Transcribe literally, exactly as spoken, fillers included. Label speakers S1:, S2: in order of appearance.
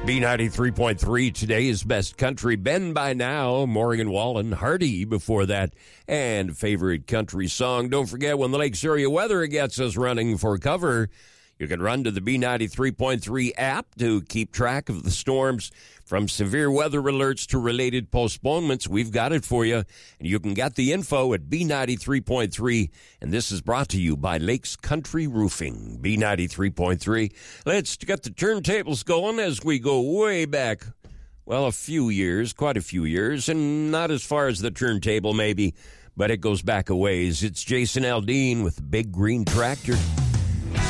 S1: B ninety-three point three, today's best country. Ben by now, Morgan Wallen, Hardy before that, and favorite country song. Don't forget, when the Lakes area weather gets us running for cover, you can run to the B ninety-three point three app to keep track of the storms. From severe weather alerts to related postponements, we've got it for you. And you can get the info at B ninety-three point three. And this is brought to you by Lakes Country Roofing, B ninety-three point three. Let's get the turntables going as we go way back. Well, a few years, quite a few years, and not as far as the turntable maybe, but it goes back a ways. It's Jason Aldean with the Big Green Tractor.